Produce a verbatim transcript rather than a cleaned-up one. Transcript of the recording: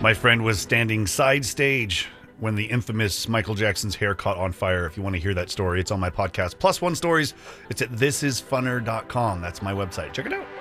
My friend was standing side stage when the infamous Michael Jackson's hair caught on fire. If you want to hear that story, it's on my podcast, Plus One Stories. It's at this is funner dot com. That's my website. Check it out.